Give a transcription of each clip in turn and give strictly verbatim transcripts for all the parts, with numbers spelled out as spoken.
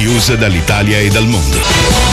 news dall'Italia e dal mondo.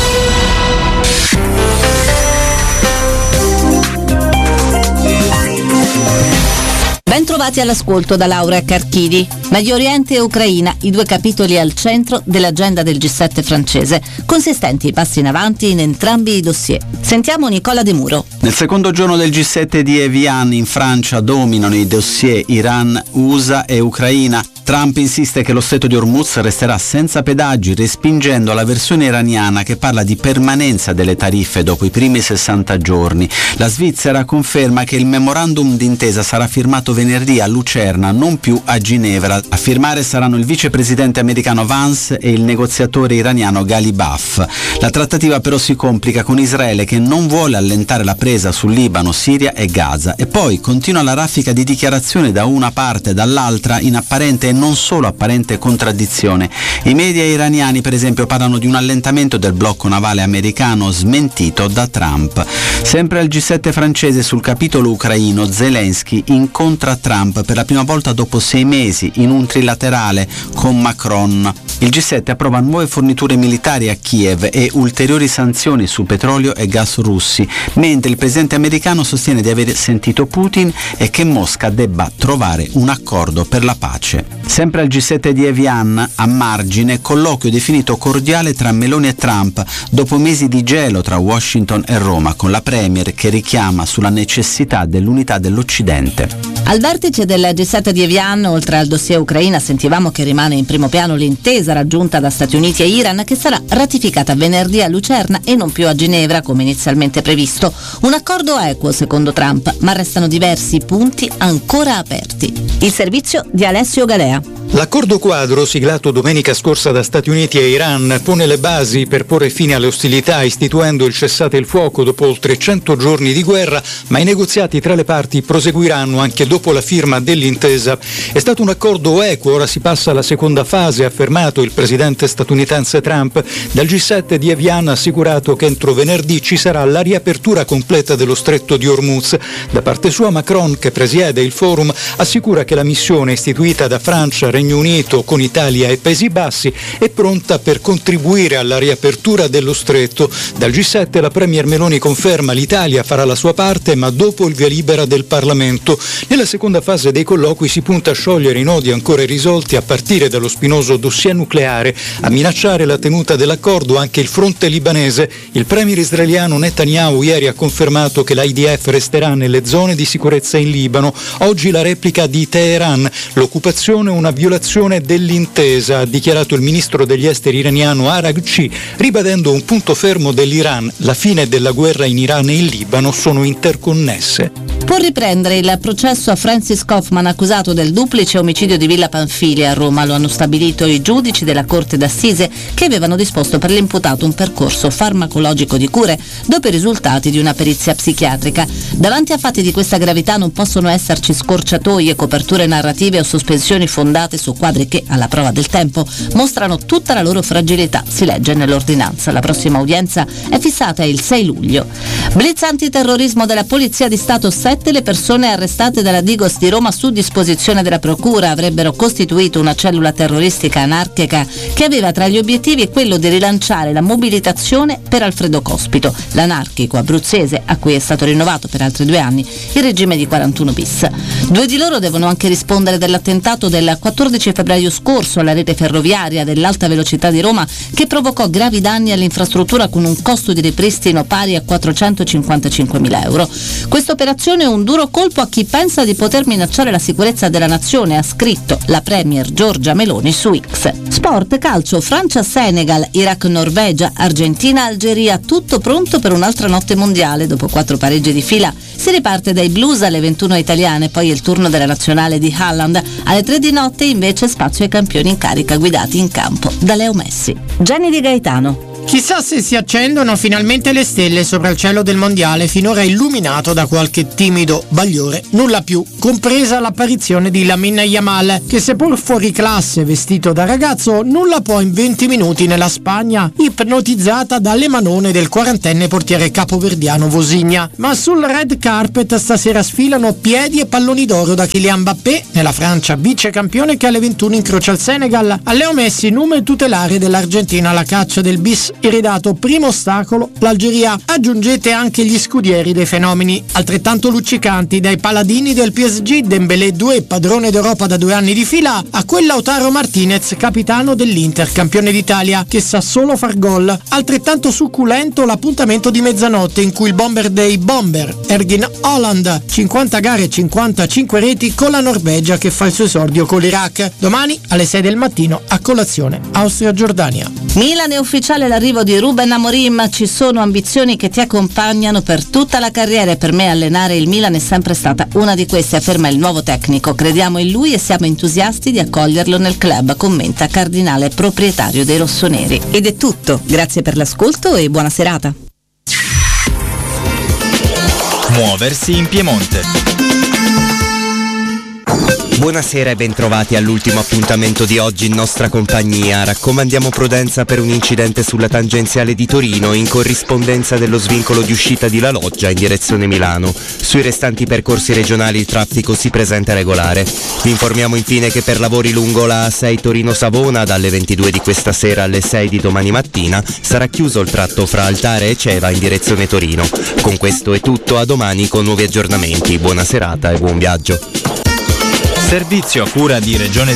Ben trovati all'ascolto da Laura Carchidi. Medio Oriente e Ucraina, i due capitoli al centro dell'agenda del G sette francese, consistenti passi in avanti in entrambi i dossier. Sentiamo Nicola De Muro. Nel secondo giorno del G sette di Evian in Francia dominano i dossier Iran, U S A e Ucraina. Trump insiste che lo stretto di Hormuz resterà senza pedaggi, respingendo la versione iraniana che parla di permanenza delle tariffe dopo i primi sessanta giorni. La Svizzera conferma che il memorandum d'intesa sarà firmato venerdì a Lucerna, non più a Ginevra. A firmare saranno il vicepresidente americano Vance e il negoziatore iraniano Ghalibaf. La trattativa però si complica con Israele, che non vuole allentare la presa su Libano, Siria e Gaza. E poi continua la raffica di dichiarazioni da una parte e dall'altra in apparente e non solo apparente contraddizione. I media iraniani, per esempio, parlano di un allentamento del blocco navale americano smentito da Trump. Sempre al G sette francese, sul capitolo ucraino, Zelensky incontra Trump per la prima volta dopo sei mesi in un trilaterale con Macron. Il G sette approva nuove forniture militari a Kiev e ulteriori sanzioni su petrolio e gas russi, mentre il presidente americano sostiene di aver sentito Putin e che Mosca debba trovare un accordo per la pace. Sempre al G sette di Evian, a margine, colloquio definito cordiale tra Meloni e Trump dopo mesi di gelo tra Washington e Roma, con la premier che richiama sulla necessità dell'unità dell'Occidente. Al vertice del G sette di Evian, oltre al dossier Ucraina, sentivamo che rimane in primo piano l'intesa raggiunta da Stati Uniti e Iran, che sarà ratificata venerdì a Lucerna e non più a Ginevra come inizialmente previsto. Un accordo equo secondo Trump, ma restano diversi punti ancora aperti. Il servizio di Alessio Galea. L'accordo quadro, siglato domenica scorsa da Stati Uniti e Iran, pone le basi per porre fine alle ostilità, istituendo il cessate il fuoco dopo oltre cento giorni di guerra, ma i negoziati tra le parti proseguiranno anche dopo la firma dell'intesa. È stato un accordo equo, ora si passa alla seconda fase, ha affermato il presidente statunitense Trump. Dal G sette di Evian ha assicurato che entro venerdì ci sarà la riapertura completa dello stretto di Hormuz. Da parte sua Macron, che presiede il forum, assicura che la missione istituita da Francia, Regno Unito, con Italia e Paesi Bassi è pronta per contribuire alla riapertura dello stretto. Dal G sette la premier Meloni conferma l'Italia farà la sua parte, ma dopo il via libera del Parlamento. Nella seconda fase dei colloqui si punta a sciogliere i nodi ancora irrisolti, a partire dallo spinoso dossier nucleare. A minacciare la tenuta dell'accordo anche il fronte libanese. Il premier israeliano Netanyahu ieri ha confermato che l'I D F resterà nelle zone di sicurezza in Libano. Oggi la replica di Teheran. L'occupazione è una violazione dell'intesa, ha dichiarato il ministro degli esteri iraniano Araghchi, ribadendo un punto fermo dell'Iran: la fine della guerra in Iran e in Libano sono interconnesse. Può riprendere il processo a Francis Kaufman, accusato del duplice omicidio di Villa Pamfilia a Roma. Lo hanno stabilito i giudici della Corte d'Assise, che avevano disposto per l'imputato un percorso farmacologico di cure dopo i risultati di una perizia psichiatrica. Davanti a fatti di questa gravità non possono esserci scorciatoie, coperture narrative o sospensioni fondate su quadri che, alla prova del tempo, mostrano tutta la loro fragilità, si legge nell'ordinanza. La prossima udienza è fissata il sei luglio. Blitz antiterrorismo della Polizia di Stato. Sette le persone arrestate dalla Digos di Roma su disposizione della Procura avrebbero costituito una cellula terroristica anarchica che aveva tra gli obiettivi quello di rilanciare la mobilitazione per Alfredo Cospito, l'anarchico abruzzese a cui è stato rinnovato per altri due anni il regime di quarantuno bis. Due di loro devono anche rispondere dell'attentato del quattordici febbraio scorso alla rete ferroviaria dell'alta velocità di Roma, che provocò gravi danni all'infrastruttura con un costo di ripristino pari a quattrocentocinquantacinquemila euro. Questa operazione è un duro colpo a chi pensa di poter minacciare la sicurezza della nazione, ha scritto la premier Giorgia Meloni su X. Sport, calcio, Francia-Senegal, Iraq-Norvegia, Argentina-Algeria, tutto pronto per un'altra notte mondiale. Dopo quattro pareggi di fila si riparte dai blues alle ventuno italiane, poi è il turno della nazionale di Haaland. Alle tre di notte invece spazio ai campioni in carica guidati in campo da Leo Messi. Gianni Di Gaetano. Chissà se si accendono finalmente le stelle sopra il cielo del mondiale, finora illuminato da qualche timido bagliore, nulla più, compresa l'apparizione di Lamine Yamal, che seppur fuori classe vestito da ragazzo, nulla può in venti minuti nella Spagna, ipnotizzata dalle manone del quarantenne portiere capoverdiano Vosigna. Ma sul red carpet stasera sfilano piedi e palloni d'oro da Kylian Mbappé, nella Francia vice campione che alle ventuno incrocia il Senegal, a Leo Messi, nome tutelare dell'Argentina alla caccia del bis iridato primo ostacolo, l'Algeria. Aggiungete anche gli scudieri dei fenomeni altrettanto luccicanti, dai paladini del P S G Dembélé due, padrone d'Europa da due anni di fila, a quel Lautaro Martinez, capitano dell'Inter, campione d'Italia, che sa solo far gol. Altrettanto succulento l'appuntamento di mezzanotte in cui il bomber dei bomber, Erling Haaland, cinquanta gare e cinquantacinque reti con la Norvegia che fa il suo esordio con l'Iraq. Domani alle sei del mattino a colazione Austria-Giordania. Milan è ufficiale l'arrivo di Ruben Amorim, ci sono ambizioni che ti accompagnano per tutta la carriera e per me allenare il Milan è sempre stata una di queste, afferma il nuovo tecnico. Crediamo in lui e siamo entusiasti di accoglierlo nel club, commenta Cardinale, proprietario dei rossoneri. Ed è tutto, grazie per l'ascolto e buona serata. Muoversi in Piemonte. Buonasera e bentrovati all'ultimo appuntamento di oggi in nostra compagnia. Raccomandiamo prudenza per un incidente sulla tangenziale di Torino in corrispondenza dello svincolo di uscita di La Loggia in direzione Milano. Sui restanti percorsi regionali il traffico si presenta regolare. Vi informiamo infine che per lavori lungo la A sei Torino-Savona dalle ventidue di questa sera alle sei di domani mattina sarà chiuso il tratto fra Altare e Ceva in direzione Torino. Con questo è tutto, a domani con nuovi aggiornamenti. Buona serata e buon viaggio. Servizio a cura di Regione